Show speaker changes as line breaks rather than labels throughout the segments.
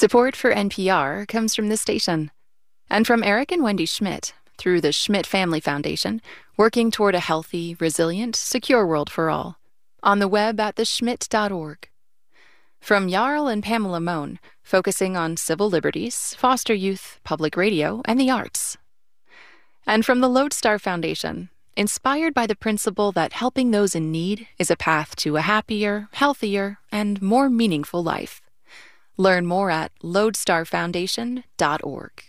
Support for NPR comes from this station and from Eric and Wendy Schmidt through the Schmidt Family Foundation, working toward a healthy, resilient, secure world for all. On the web at theschmidt.org. From Jarl and Pamela Mohn, focusing on civil liberties, foster youth, public radio, and the arts. And from the Lodestar Foundation, inspired by the principle that helping those in need is a path to a happier, healthier, and more meaningful life. Learn more at lodestarfoundation.org.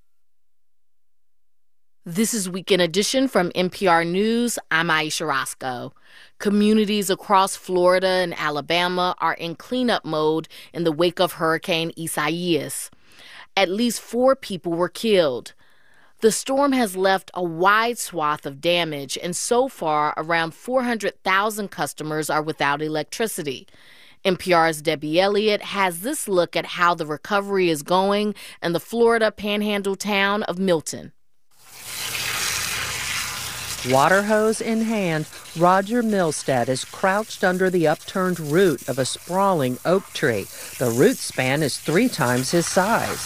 This is Weekend Edition from NPR News. I'm Aisha Roscoe. Communities across Florida and Alabama are in cleanup mode in the wake of Hurricane Isaias. At least 4 people were killed. The storm has left a wide swath of damage, and so far, around 400,000 customers are without electricity. NPR's Debbie Elliott has this look at how the recovery is going in the Florida panhandle town of Milton.
Water hose in hand, Roger Milstead is crouched under the upturned root of a sprawling oak tree. The root span is 3 times his size.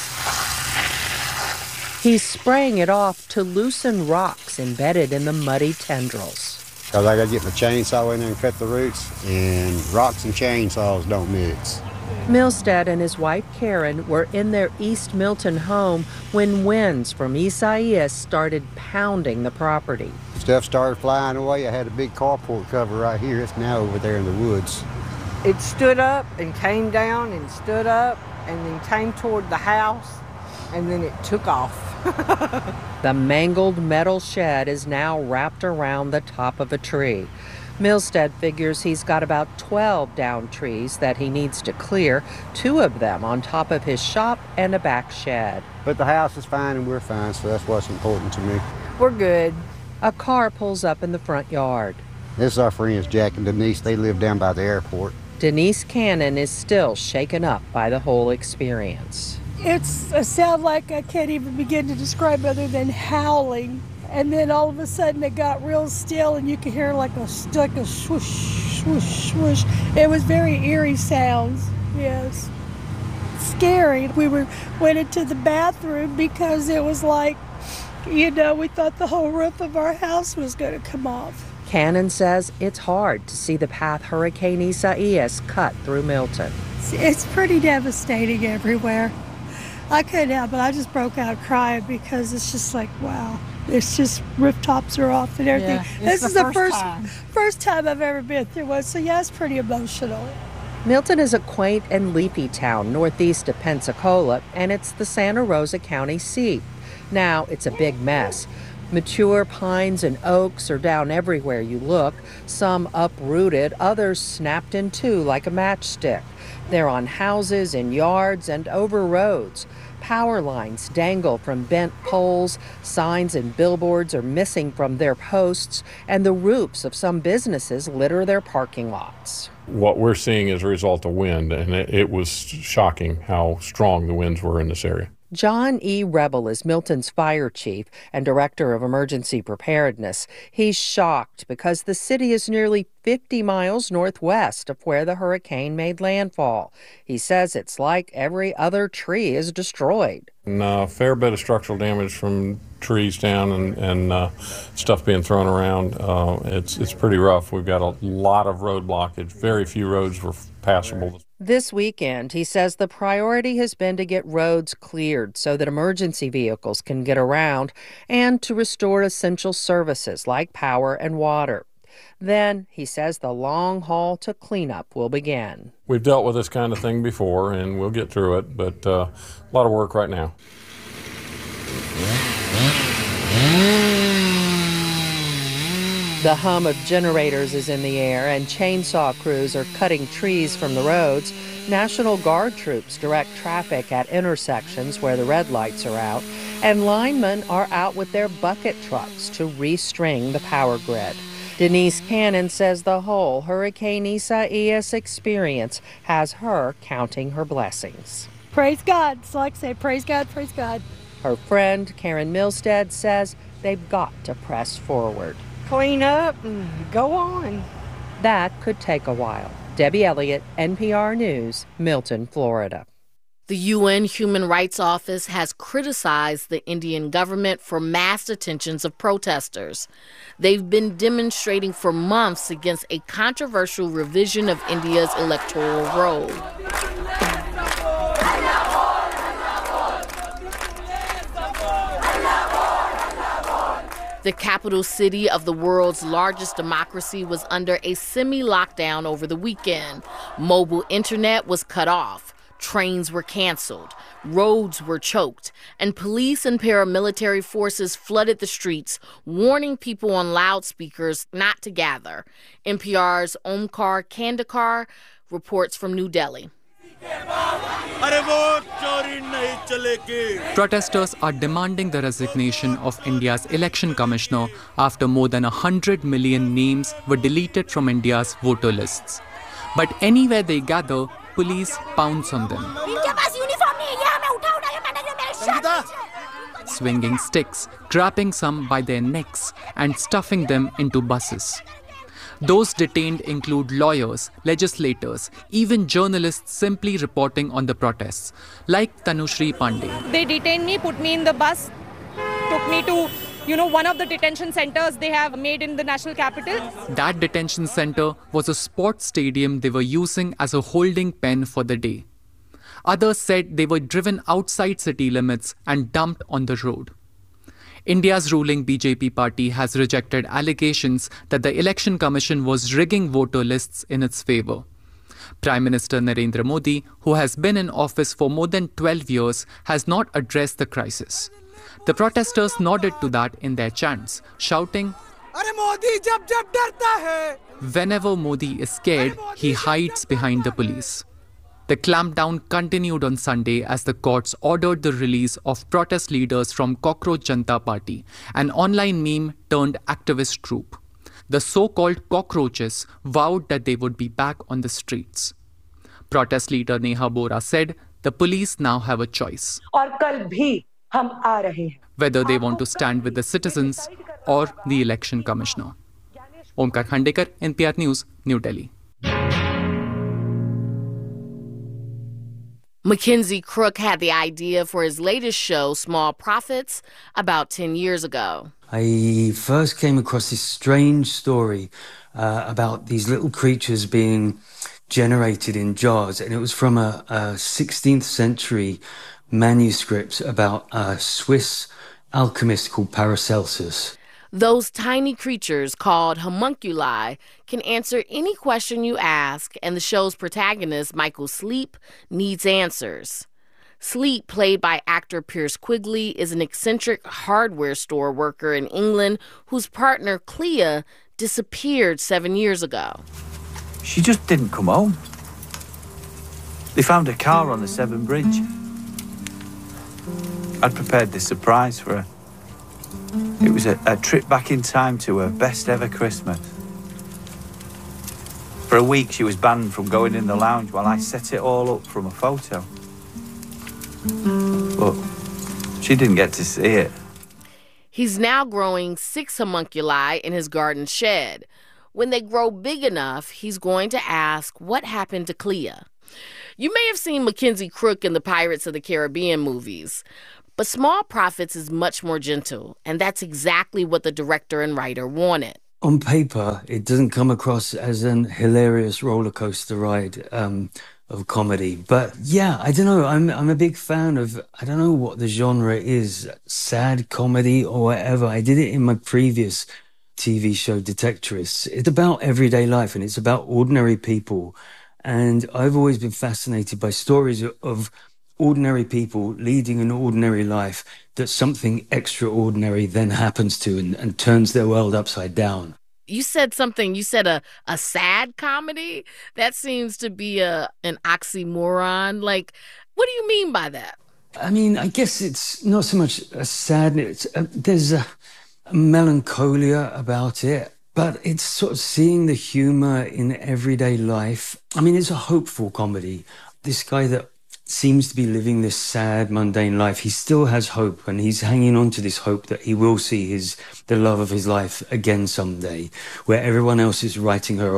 He's spraying it off to loosen rocks embedded in the muddy tendrils.
Because I got to get my chainsaw in there and cut the roots, and rocks and chainsaws don't mix.
Milstead and his wife Karen were in their East Milton home when winds from Isaias started pounding the property.
Stuff started flying away. I had a big carport cover right here. It's now over there in the woods.
It stood up and came down and stood up and then came toward the house, and then it took off.
The mangled metal shed is now wrapped around the top of a tree. Milstead figures he's got about 12 downed trees that he needs to clear, 2 of them on top of his shop and a back shed.
But the house is fine and we're fine, so that's what's important to me.
We're good.
A car pulls up in the front yard.
This is our friends, Jack and Denise. They live down by the airport.
Denise Cannon is still shaken up by the whole experience.
It's a sound like I can't even begin to describe other than howling. And then all of a sudden it got real still and you could hear like a swoosh, swoosh, swoosh. It was very eerie sounds, yes. Scary. We went into the bathroom because it was like, we thought the whole roof of our house was going to come off.
Cannon says it's hard to see the path Hurricane Isaias cut through Milton.
It's pretty devastating everywhere. I couldn't help it. I just broke out crying because it's just like, wow. It's just rooftops are off and everything.
Yeah,
this is the first time I've ever been through one, so yeah, it's pretty emotional.
Milton is a quaint and leafy town northeast of Pensacola, and it's the Santa Rosa County seat. Now it's a big mess. Mature pines and oaks are down everywhere you look, some uprooted, others snapped in two like a matchstick. They're on houses, in yards, and over roads. Power lines dangle from bent poles, signs and billboards are missing from their posts, and the roofs of some businesses litter their parking lots.
What we're seeing is a result of wind, and it was shocking how strong the winds were in this area.
John E. Rebel is Milton's fire chief and director of emergency preparedness. He's shocked because the city is nearly 50 miles northwest of where the hurricane made landfall. He says it's like every other tree is destroyed.
And a fair bit of structural damage from trees down and stuff being thrown around. It's pretty rough. We've got a lot of road blockage. Very few roads were passable.
This weekend, he says the priority has been to get roads cleared so that emergency vehicles can get around and to restore essential services like power and water. Then, he says the long haul to cleanup will begin.
We've dealt with this kind of thing before, and we'll get through it, but a lot of work right now.
The hum of generators is in the air, and chainsaw crews are cutting trees from the roads. National Guard troops direct traffic at intersections where the red lights are out, and linemen are out with their bucket trucks to restring the power grid. Denise Cannon says the whole Hurricane Isaias experience has her counting her blessings.
Praise God. So like I say, praise God, praise God.
Her friend Karen Milstead says they've got to press forward.
Clean up and go on.
That could take a while. Debbie Elliott, NPR News, Milton, Florida.
The UN Human Rights Office has criticized the Indian government for mass detentions of protesters. They've been demonstrating for months against a controversial revision of India's electoral roll. The capital city of the world's largest democracy was under a semi-lockdown over the weekend. Mobile internet was cut off. Trains were canceled, roads were choked, and police and paramilitary forces flooded the streets, warning people on loudspeakers not to gather. NPR's Omkar Kandekar reports from New Delhi.
Protesters are demanding the resignation of India's election commissioner after more than 100 million names were deleted from India's voter lists. But anywhere they gather, police pounce on them. Swinging sticks, grabbing some by their necks and stuffing them into buses. Those detained include lawyers, legislators, even journalists simply reporting on the protests, like Tanushri Pandey.
They detained me, put me in the bus, took me to one of the detention centers they have made in the national capital.
That detention center was a sports stadium they were using as a holding pen for the day. Others said they were driven outside city limits and dumped on the road. India's ruling BJP party has rejected allegations that the Election Commission was rigging voter lists in its favor. Prime Minister Narendra Modi, who has been in office for more than 12 years, has not addressed the crisis. The protesters nodded to that in their chants, shouting, whenever Modi is scared, he hides behind the police. The clampdown continued on Sunday as the courts ordered the release of protest leaders from Cockroach Janta Party, an online meme turned activist group. The so-called cockroaches vowed that they would be back on the streets. Protest leader Neha Bora said the police now have a choice. Whether they want to stand with the citizens or the election commissioner. Omkar Kandekar, NPR News, New Delhi.
Mackenzie Crook had the idea for his latest show, Small Profits, about 10 years ago.
I first came across this strange story about these little creatures being generated in jars, and it was from a 16th century manuscript about a Swiss alchemist called Paracelsus.
Those tiny creatures, called homunculi, can answer any question you ask, and the show's protagonist, Michael Sleep, needs answers. Sleep, played by actor Pierce Quigley, is an eccentric hardware store worker in England whose partner, Clea, disappeared 7 years ago.
She just didn't come home. They found her car on the Severn Bridge. I'd prepared this surprise for her. It was a trip back in time to her best ever Christmas. For a week, she was banned from going in the lounge while I set it all up from a photo. But she didn't get to see it.
He's now growing 6 homunculi in his garden shed. When they grow big enough, he's going to ask what happened to Clea. You may have seen Mackenzie Crook in the Pirates of the Caribbean movies. But Small Profits is much more gentle, and that's exactly what the director and writer wanted.
On paper, it doesn't come across as an hilarious roller coaster ride of comedy. But yeah, I don't know. I'm a big fan of, I don't know what the genre is, sad comedy or whatever. I did it in my previous TV show, Detectorists. It's about everyday life and it's about ordinary people. And I've always been fascinated by stories of ordinary people leading an ordinary life that something extraordinary then happens to and turns their world upside down.
You said a sad comedy? That seems to be an oxymoron. Like, what do you mean by that?
I mean, I guess it's not so much a sadness. There's a melancholia about it, but it's sort of seeing the humor in everyday life. I mean, it's a hopeful comedy. This guy that seems to be living this sad, mundane life, he still has hope, and he's hanging on to this hope that he will see the love of his life again someday, where everyone else is writing her off.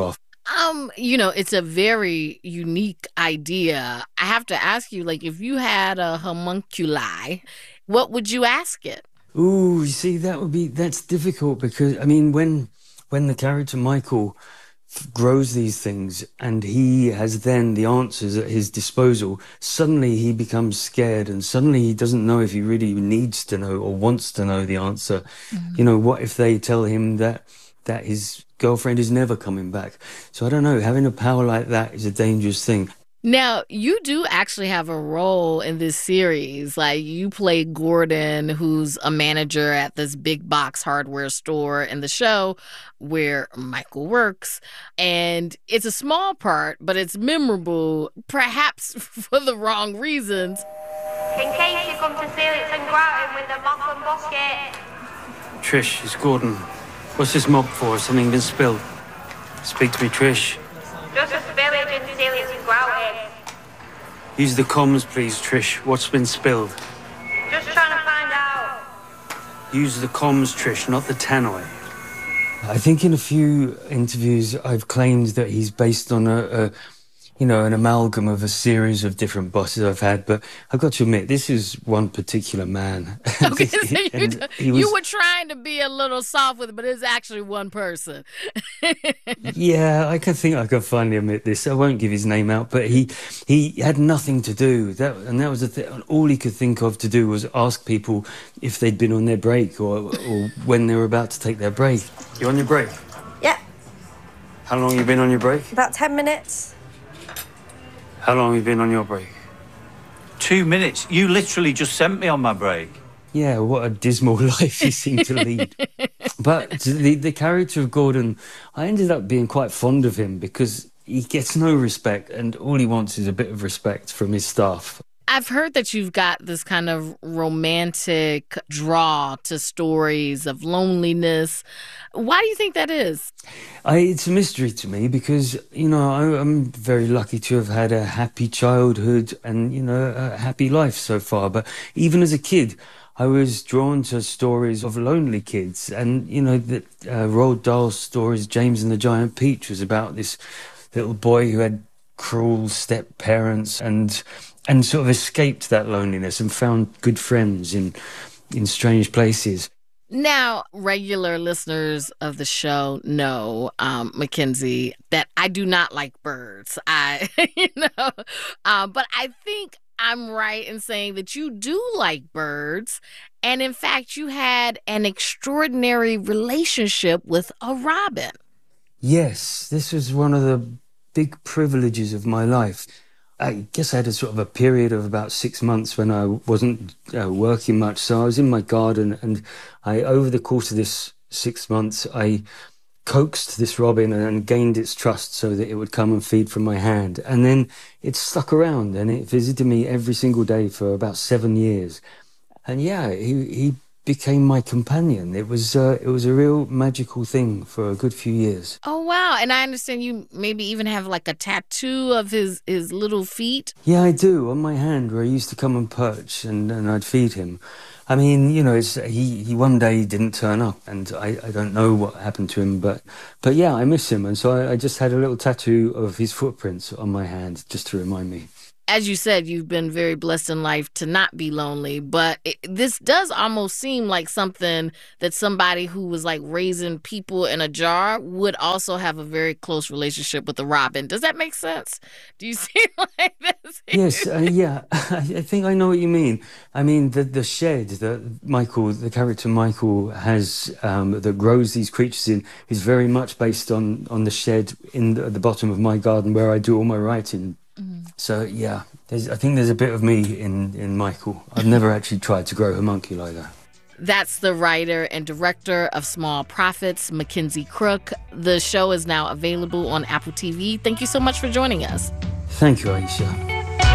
It's a very unique idea. I have to ask you, like, if you had a homunculi, what would you ask it?
Ooh, you see, that's difficult because, I mean, when the character Michael grows these things and he has then the answers at his disposal, suddenly he becomes scared and suddenly he doesn't know if he really needs to know or wants to know the answer. Mm-hmm. What if they tell him that his girlfriend is never coming back? So I don't know, having a power like that is a dangerous thing.
Now, you do actually have a role in this series. Like, you play Gordon, who's a manager at this big box hardware store in the show where Michael works. And it's a small part, but it's memorable, perhaps for the wrong reasons.
In case you come to Felix and Groughton with the mop and bucket.
Trish, it's Gordon. What's this mop for? Something been spilled? Speak to me, Trish.
Just a spillage in Felix and Groughton.
Use the comms, please, Trish. What's been spilled?
Just trying to find out.
Use the comms, Trish, not the tannoy. I think in a few interviews I've claimed that he's based on an amalgam of a series of different bosses I've had, but I've got to admit, this is one particular man.
Okay, so you were trying to be a little soft with it, but it's actually one person.
Yeah, I can finally admit this. I won't give his name out, but he had nothing to do. That was the thing. All he could think of to do was ask people if they'd been on their break or when they were about to take their break. You on your break?
Yeah.
How long have you been on your break?
About 10 minutes.
How long have you been on your break?
2 minutes. You literally just sent me on my break.
Yeah, what a dismal life you seem to lead. But the character of Gordon, I ended up being quite fond of him because he gets no respect and all he wants is a bit of respect from his staff.
I've heard that you've got this kind of romantic draw to stories of loneliness. Why do you think that is?
It's a mystery to me because, I'm very lucky to have had a happy childhood and, a happy life so far. But even as a kid, I was drawn to stories of lonely kids. And, Roald Dahl's stories, James and the Giant Peach, was about this little boy who had cruel step-parents and sort of escaped that loneliness and found good friends in strange places.
Now, regular listeners of the show know, Mackenzie, that I do not like birds. But I think I'm right in saying that you do like birds. And in fact, you had an extraordinary relationship with a robin.
Yes, this was one of the big privileges of my life. I guess I had a sort of a period of about 6 months when I wasn't working much. So I was in my garden and over the course of this 6 months, I coaxed this robin and gained its trust so that it would come and feed from my hand. And then it stuck around and it visited me every single day for about 7 years. And yeah, he became my companion. It was a real magical thing for a good few years.
Oh, wow. And I understand you maybe even have like a tattoo of his little feet.
Yeah, I do, on my hand, where he used to come and perch and I'd feed him. I mean, he one day didn't turn up and I don't know what happened to him, but yeah, I miss him. And so I just had a little tattoo of his footprints on my hand just to remind me.
As you said, you've been very blessed in life to not be lonely, but this does almost seem like something that somebody who was like raising people in a jar would also have a very close relationship with a robin. Does that make sense? Do you see like this?
Yes, yeah, I think I know what you mean. I mean, the shed that the character Michael has that grows these creatures in is very much based on the shed at the bottom of my garden where I do all my writing. Mm-hmm. So, yeah, I think there's a bit of me in Michael. I've never actually tried to grow homunculi like that.
That's the writer and director of Small Profits, Mackenzie Crook. The show is now available on Apple TV. Thank you so much for joining us.
Thank you, Aisha.